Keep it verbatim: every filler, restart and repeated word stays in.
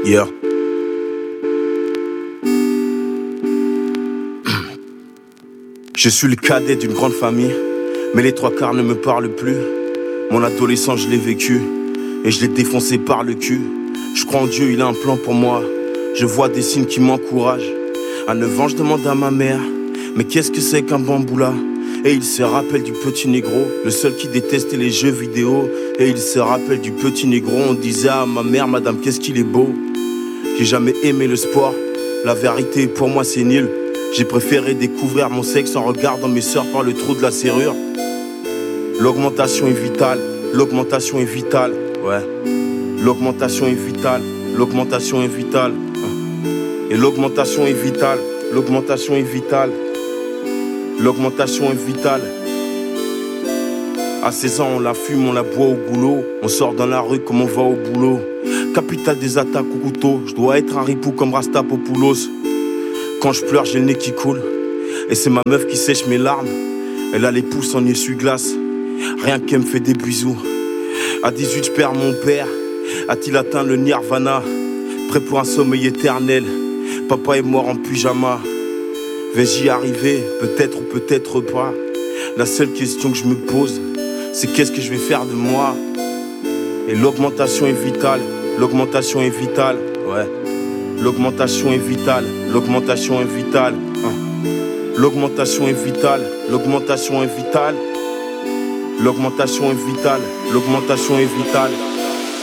Yeah. Je suis le cadet d'une grande famille, mais les trois quarts ne me parlent plus. Mon adolescence je l'ai vécu, et je l'ai défoncé par le cul. Je crois en Dieu, il a un plan pour moi. Je vois des signes qui m'encouragent. À neuf ans je demande à ma mère, mais qu'est-ce que c'est qu'un bamboula? Et il se rappelle du petit négro, le seul qui détestait les jeux vidéo. Et il se rappelle du petit négro, on disait à ma mère, madame qu'est-ce qu'il est beau. J'ai jamais aimé le sport, la vérité pour moi c'est nul. J'ai préféré découvrir mon sexe en regardant mes sœurs par le trou de la serrure. L'augmentation est vitale, l'augmentation est vitale, ouais. L'augmentation est vitale, l'augmentation est vitale. Et l'augmentation est vitale, l'augmentation est vitale. L'augmentation est vitale. À seize ans on la fume, on la boit au goulot. On sort dans la rue comme on va au boulot. Capitale des attaques au couteau. Je dois être un ripou comme Rastapopoulos. Quand je pleure j'ai le nez qui coule. Et c'est ma meuf qui sèche mes larmes. Elle a les pouces en essuie-glace. Rien qu'elle me fait des bisous. À dix-huit je perds mon père. A-t-il atteint le nirvana? Prêt pour un sommeil éternel. Papa est mort en pyjama. Vais-je y arriver? Peut-être ou peut-être pas. La seule question que je me pose, c'est qu'est-ce que je vais faire de moi? Et l'augmentation est vitale. L'augmentation est vitale. Ouais. L'augmentation est vitale. L'augmentation est vitale. Hein. L'augmentation est vitale. L'augmentation est vitale. L'augmentation est vitale. L'augmentation est vitale.